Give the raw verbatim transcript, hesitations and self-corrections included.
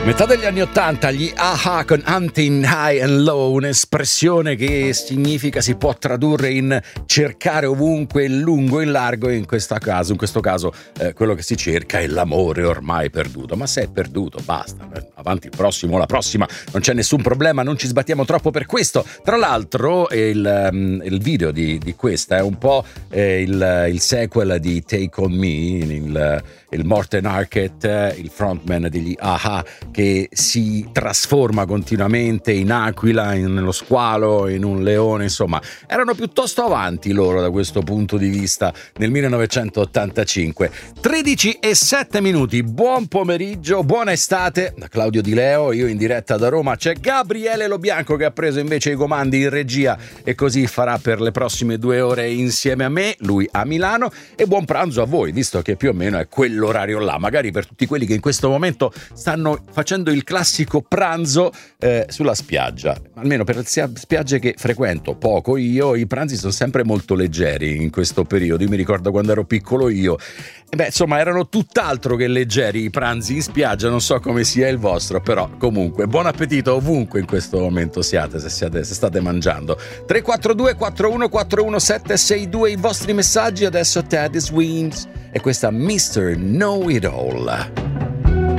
Metà degli anni Ottanta, gli A-ha con Hunting High and Low, un'espressione che significa, si può tradurre in cercare ovunque, in lungo e in largo, e in questo caso, in questo caso eh, quello che si cerca è l'amore ormai perduto. Ma se è perduto, basta, avanti il prossimo, la prossima, non c'è nessun problema, non ci sbattiamo troppo per questo. Tra l'altro il, um, il video di, di questa è un po' eh, il, il sequel di Take On Me, il, il Morten Harket, il frontman degli A-ha, che si trasforma continuamente in aquila, in, nello squalo, in un leone. Insomma, erano piuttosto avanti loro da questo punto di vista nel millenovecentottantacinque. tredici e sette minuti, buon pomeriggio, buona estate da Claudio Di Leo. Io in diretta da Roma, c'è Gabriele Lobianco che ha preso invece i comandi in regia e così farà per le prossime due ore insieme a me, lui a Milano. E buon pranzo a voi, visto che più o meno è quell'orario là, magari per tutti quelli che in questo momento stanno facendo il classico pranzo eh, sulla spiaggia. Almeno per le spiagge che frequento poco io, i pranzi sono sempre molto leggeri in questo periodo. Io mi ricordo quando ero piccolo io, e beh, insomma, erano tutt'altro che leggeri i pranzi in spiaggia. Non so come sia il vostro, però comunque buon appetito ovunque in questo momento siate, se, siate, se state mangiando. Tre quattro due quattro uno quattro uno sette sei due i vostri messaggi. Adesso Ted Swims e questa mister Know It All.